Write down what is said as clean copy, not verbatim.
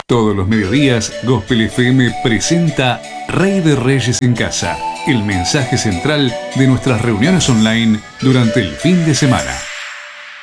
Todos los mediodías, Gospel FM presenta Rey de Reyes en Casa, el mensaje central de nuestras reuniones online durante el fin de semana.